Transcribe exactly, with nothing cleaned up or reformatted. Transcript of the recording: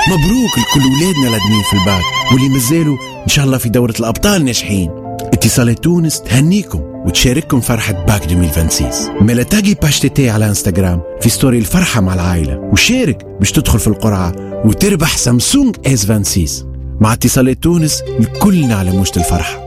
مبروك لكل ولادنا لادمين في الباك، واللي مازالوا إن شاء الله في دورة الأبطال ناجحين. اتصالات تونس تهنيكم وتشارككم فرحة باك ألفين وستة. ملا تاقي باشتتي على انستغرام في ستوري الفرحة مع العائلة، وشارك باش تدخل في القرعة وتربح سامسونج اس ستة وعشرين. مع اتصالات تونس الكلنا على موجة الفرحة.